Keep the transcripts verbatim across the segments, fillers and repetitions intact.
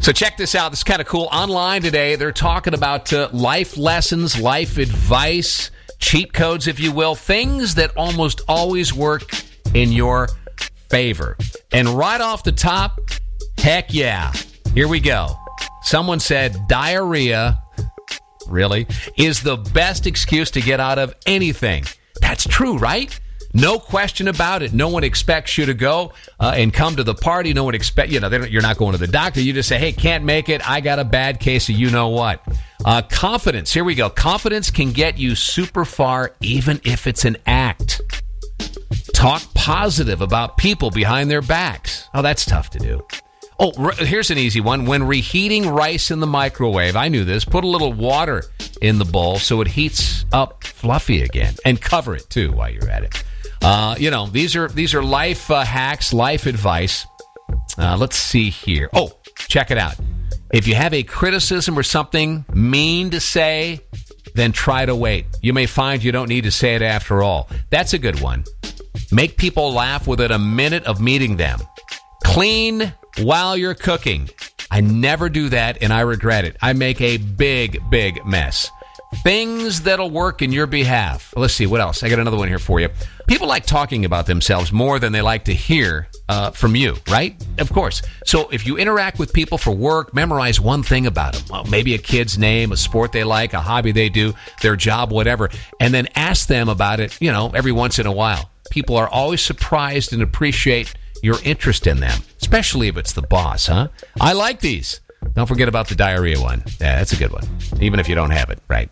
So check this out. This is kind of cool. Online today, they're talking about uh, life lessons, life advice, cheat codes, if you will, things that almost always work in your favor. And right off the top, heck yeah. Here we go. Someone said diarrhea, really, is the best excuse to get out of anything. That's true, right? No question about it. No one expects you to go uh, and come to the party. No one expect you know they don't, you're not going to the doctor. You just say, "Hey, can't make it. I got a bad case of you know what." Uh, confidence. Here we go. Confidence can get you super far, even if it's an act. Talk positive about people behind their backs. Oh, that's tough to do. Oh, r- here's an easy one. When reheating rice in the microwave, I knew this. Put a little water in the bowl so it heats up fluffy again, and cover it too while you're at it. Uh, you know, these are these are life uh, hacks, life advice. Uh, let's see here. Oh, check it out. If you have a criticism or something mean to say, then try to wait. You may find you don't need to say it after all. That's a good one. Make people laugh within a minute of meeting them. Clean while you're cooking. I never do that, and I regret it. I make a big, big mess. Things that'll work in your behalf. Let's see, what else? I got another one here for you. People like talking about themselves more than they like to hear uh, from you, right? Of course. So if you interact with people for work, memorize one thing about them. Well, maybe a kid's name, a sport they like, a hobby they do, their job, whatever. And then ask them about it, you know, every once in a while. People are always surprised and appreciate your interest in them, especially if it's the boss, huh? I like these. Don't forget about the diarrhea one. Yeah, that's a good one, even if you don't have it, right?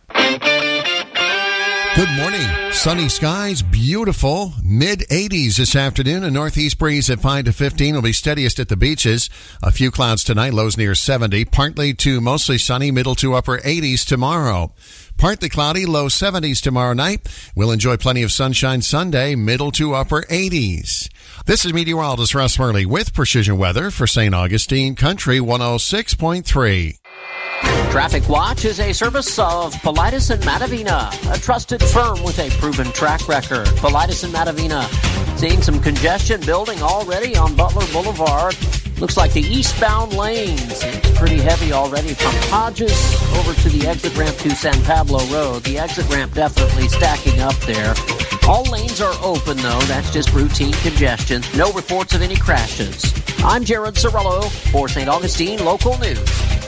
Good morning. Sunny skies, beautiful. mid eighties this afternoon. A northeast breeze at five to fifteen will be steadiest at the beaches. A few clouds tonight, lows near seventy. Partly to mostly sunny, middle to upper eighties tomorrow. Partly cloudy, low seventies tomorrow night. We'll enjoy plenty of sunshine Sunday, middle to upper eighties. This is meteorologist Russ Murley with Precision Weather for Saint Augustine Country one oh six point three. Traffic Watch is a service of Paulides and Matavina, a trusted firm with a proven track record. Paulides and Matavina, seeing some congestion building already on Butler Boulevard. Looks like the eastbound lanes, it's pretty heavy already from Hodges over to the exit ramp to San Pablo Road. The exit ramp definitely stacking up there. All lanes are open, though. That's just routine congestion. No reports of any crashes. I'm Jared Cirillo for Saint Augustine Local News.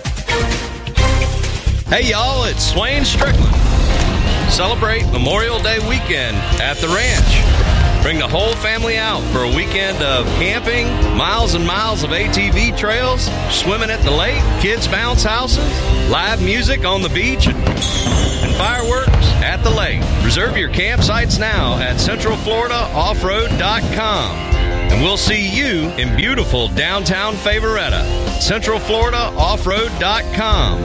Hey, y'all, it's Swain Strickland. Celebrate Memorial Day weekend at the ranch. Bring the whole family out for a weekend of camping, miles and miles of A T V trails, swimming at the lake, kids' bounce houses, live music on the beach, and, and fireworks at the lake. Reserve your campsites now at central florida off road dot com. And we'll see you in beautiful downtown Favoretta. central florida off road dot com.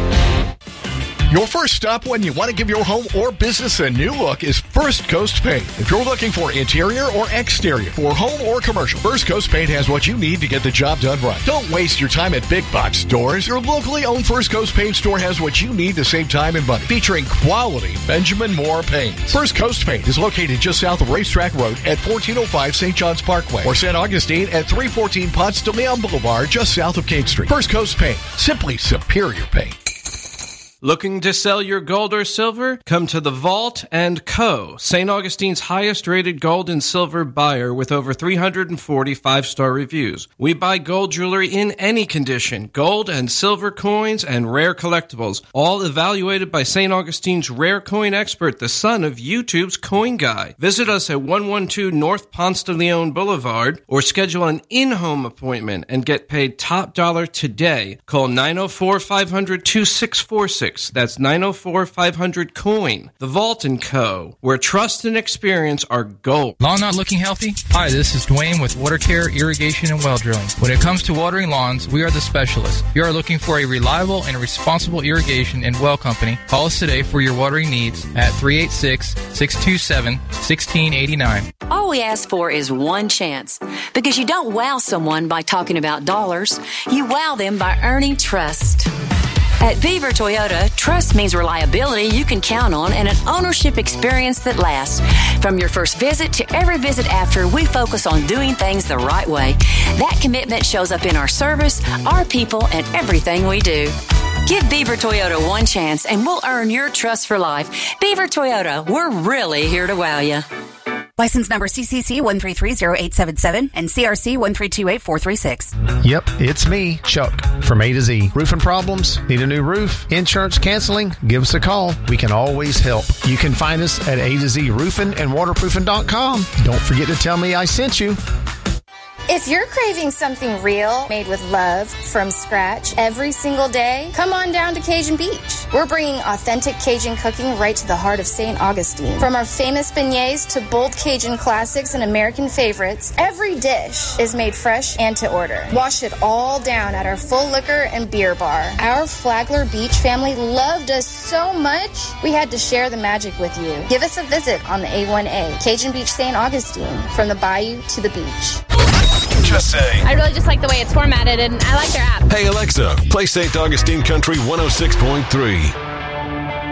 Your first stop when you want to give your home or business a new look is First Coast Paint. If you're looking for interior or exterior, for home or commercial, First Coast Paint has what you need to get the job done right. Don't waste your time at big box stores. Your locally owned First Coast Paint store has what you need to save time and money, featuring quality Benjamin Moore paints. First Coast Paint is located just south of Racetrack Road at fourteen oh five Saint John's Parkway, or Saint Augustine at three fourteen Ponce de Leon Boulevard, just south of King Street. First Coast Paint, simply superior paint. Looking to sell your gold or silver? Come to The Vault and Co., Saint Augustine's highest-rated gold and silver buyer with over three hundred forty five-star reviews. We buy gold jewelry in any condition, gold and silver coins and rare collectibles, all evaluated by Saint Augustine's rare coin expert, the son of YouTube's Coin Guy. Visit us at one twelve North Ponce de Leon Boulevard or schedule an in-home appointment and get paid top dollar today. Call nine oh four, five hundred, two six four six. That's nine oh four, five hundred, coin. The Vault and Co., where trust and experience are gold. Lawn not looking healthy? Hi, this is Dwayne with Water Care, Irrigation, and Well Drilling. When it comes to watering lawns, we are the specialists. If you are looking for a reliable and responsible irrigation and well company, call us today for your watering needs at three eight six, six two seven, one six eight nine. All we ask for is one chance, because you don't wow someone by talking about dollars. You wow them by earning trust. At Beaver Toyota, trust means reliability you can count on and an ownership experience that lasts. From your first visit to every visit after, we focus on doing things the right way. That commitment shows up in our service, our people, and everything we do. Give Beaver Toyota one chance and we'll earn your trust for life. Beaver Toyota, we're really here to wow you. License number C C C one three three zero eight seven seven and C R C one three two eight four three six. Yep, it's me, Chuck, from A to Z. Roofing problems? Need a new roof? Insurance canceling? Give us a call. We can always help. You can find us at A to Z roofing and waterproofing dot com. Don't forget to tell me I sent you. If you're craving something real, made with love, from scratch, every single day, come on down to Cajun Beach. We're bringing authentic Cajun cooking right to the heart of Saint Augustine. From our famous beignets to bold Cajun classics and American favorites, every dish is made fresh and to order. Wash it all down at our full liquor and beer bar. Our Flagler Beach family loved us so much, we had to share the magic with you. Give us a visit on the A one A, Cajun Beach, Saint Augustine, from the bayou to the beach. Just say. I really just like the way it's formatted, and I like their app. Hey, Alexa, play Saint Augustine Country one oh six point three.